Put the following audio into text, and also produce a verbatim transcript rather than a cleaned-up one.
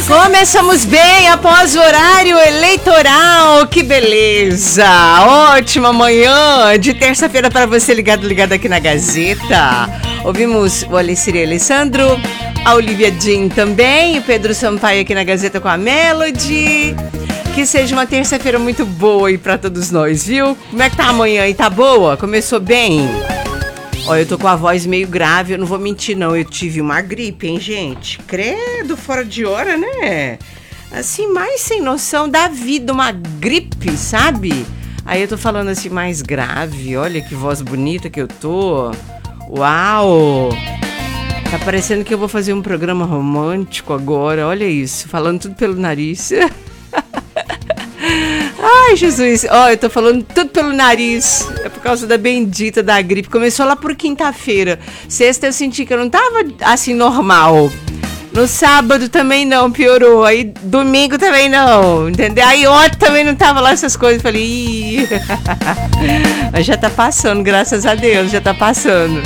Começamos bem após o horário eleitoral, que beleza! Ótima manhã de terça-feira para você ligado, ligado aqui na Gazeta. Ouvimos o Aleciri Alessandro, a Olivia Jean também, o Pedro Sampaio aqui na Gazeta com a Melody. Que seja uma terça-feira muito boa aí para todos nós, viu? Como é que tá amanhã aí? Tá boa? Começou bem? Olha, eu tô com a voz meio grave, eu não vou mentir não, eu tive uma gripe, hein, gente? Credo, fora de hora, né? Assim, mais sem noção da vida, uma gripe, sabe? Aí eu tô falando assim mais grave, olha que voz bonita que eu tô. Uau! Tá parecendo que eu vou fazer um programa romântico agora, olha isso, falando tudo pelo nariz. Ai, Jesus, ó, oh, eu tô falando tudo pelo nariz. É por causa da bendita da gripe. Começou lá por quinta-feira. Sexta eu senti que eu não tava assim normal. No sábado também não, piorou. Aí domingo também não, entendeu? Aí ontem também não tava lá essas coisas. Falei, ih. Mas já tá passando, graças a Deus, já tá passando.